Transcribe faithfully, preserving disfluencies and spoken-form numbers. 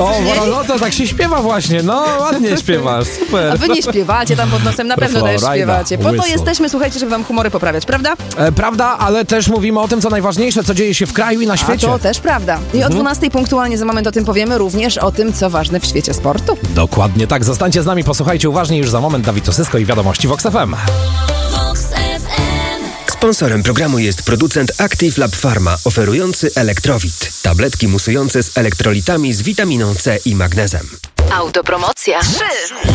O, no to tak się śpiewa właśnie, no ładnie śpiewasz, super. A wy nie śpiewacie tam pod nosem, na pewno też śpiewacie. Po to jesteśmy, słuchajcie, żeby wam humory poprawiać, prawda? E, prawda, ale też mówimy o tym, co najważniejsze, co dzieje się w kraju i na świecie. A to też prawda. I mhm. o dwunastej punktualnie za moment o tym powiemy, również o tym, co ważne w świecie sportu. Dokładnie tak, zostańcie z nami, posłuchajcie uważnie, już za moment Dawid Osysko i wiadomości Vox F M. Sponsorem programu jest producent Active Lab Pharma, oferujący Elektrowit. Tabletki musujące z elektrolitami z witaminą C i magnezem. Autopromocja. trzy.